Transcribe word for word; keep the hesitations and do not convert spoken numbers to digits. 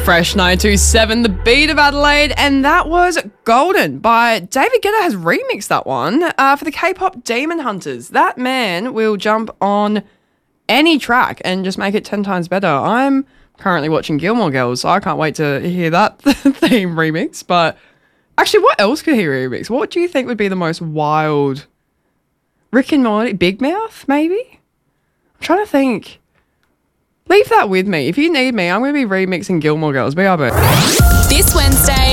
Fresh nine two seven, The Beat of Adelaide, and that was Golden by David Guetta. Has remixed that one uh, for the K-pop Demon Hunters. That man will jump on any track and just make it ten times better. I'm currently watching Gilmore Girls, so I can't wait to hear that theme remix. But actually, what else could he remix? What do you think would be the most wild? Rick and Morty, Big Mouth, maybe? I'm trying to think. Leave that with me. If you need me, I'm going to be remixing Gilmore Girls. B R B. This Wednesday,